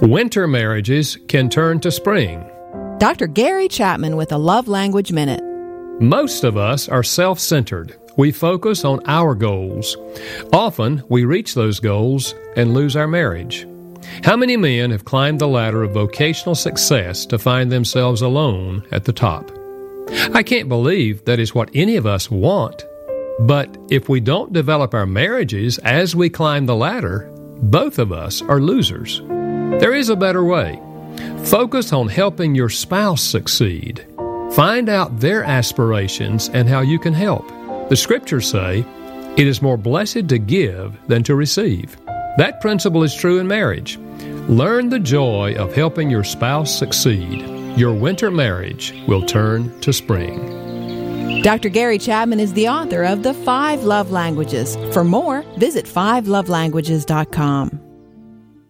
Winter marriages can turn to spring. Dr. Gary Chapman with a Love Language Minute. Most of us are self-centered. We focus on our goals. Often, we reach those goals and lose our marriage. How many men have climbed the ladder of vocational success to find themselves alone at the top? I can't believe that is what any of us want. But if we don't develop our marriages as we climb the ladder, both of us are losers. There is a better way. Focus on helping your spouse succeed. Find out their aspirations and how you can help. The Scriptures say, "It is more blessed to give than to receive." That principle is true in marriage. Learn the joy of helping your spouse succeed. Your winter marriage will turn to spring. Dr. Gary Chapman is the author of The 5 Love Languages. For more, visit 5lovelanguages.com.